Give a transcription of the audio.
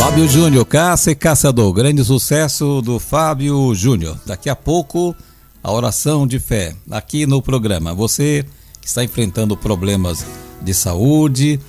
Fábio Júnior, Caça e Caçador, grande sucesso do Fábio Júnior. Daqui a pouco, a oração de fé, aqui no programa. Você que está enfrentando problemas de saúde,